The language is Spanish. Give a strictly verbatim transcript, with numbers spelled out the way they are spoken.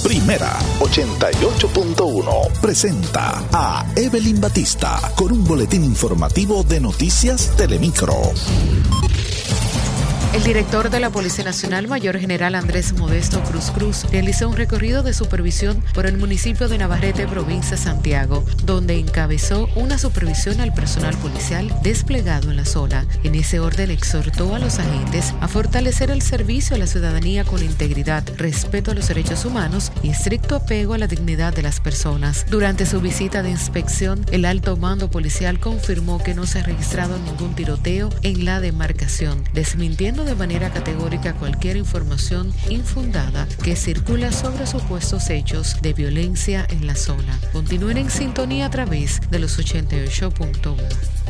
Primera ochenta y ocho punto uno presenta a Evelyn Batista con un boletín informativo de Noticias Telemicro. El director de la Policía Nacional, Mayor General Andrés Modesto Cruz Cruz, realizó un recorrido de supervisión por el municipio de Navarrete, provincia de Santiago, donde encabezó una supervisión al personal policial desplegado en la zona. En ese orden exhortó a los agentes a fortalecer el servicio a la ciudadanía con integridad, respeto a los derechos humanos y estricto apego a la dignidad de las personas. Durante su visita de inspección, el alto mando policial confirmó que no se ha registrado ningún tiroteo en la demarcación, desmintiendo de manera categórica cualquier información infundada que circula sobre supuestos hechos de violencia en la zona. Continúen en sintonía a través de los ochenta y ocho punto uno.